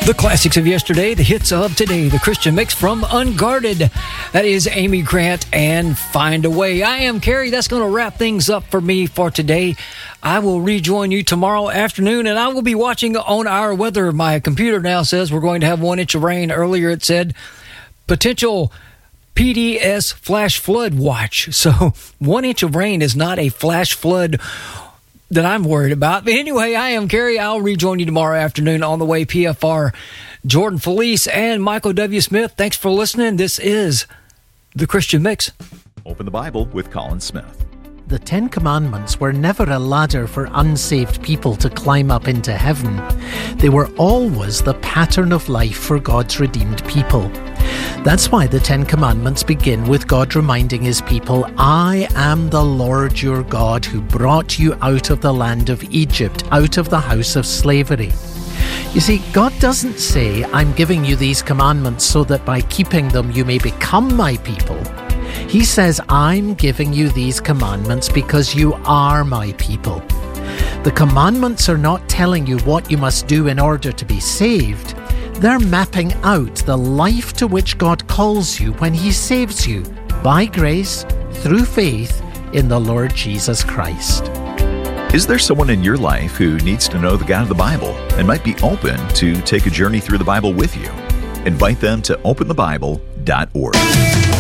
The classics of yesterday, the hits of today, the Christian mix from Unguarded. That is Amy Grant and Find a Way. I am Carrie. That's going to wrap things up for me for today. I will rejoin you tomorrow afternoon, and I will be watching on our weather. My computer now says we're going to have 1 inch of rain. Earlier it said potential PDS flash flood watch. So 1 inch of rain is not a flash flood that I'm worried about. But anyway, I am Carrie. I'll rejoin you tomorrow afternoon on the way. PFR, Jordan Felice, and Michael W. Smith. Thanks for listening. This is The Christian Mix. Open the Bible with Colin Smith. The Ten Commandments were never a ladder for unsaved people to climb up into heaven. They were always the pattern of life for God's redeemed people. That's why the Ten Commandments begin with God reminding his people, I am the Lord your God who brought you out of the land of Egypt, out of the house of slavery. You see, God doesn't say, I'm giving you these commandments so that by keeping them you may become my people. He says, I'm giving you these commandments because you are my people. The commandments are not telling you what you must do in order to be saved. They're mapping out the life to which God calls you when he saves you by grace through faith in the Lord Jesus Christ. Is there someone in your life who needs to know the God of the Bible and might be open to take a journey through the Bible with you? Invite them to openthebible.org.